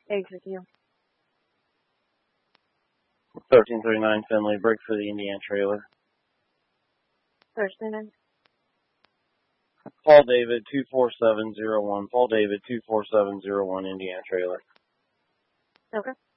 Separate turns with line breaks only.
Exit you.
1339 Finley, break for the Indiana trailer.
Thursday night.
Paul David 24701. Paul David 24701 Indiana trailer.
Okay.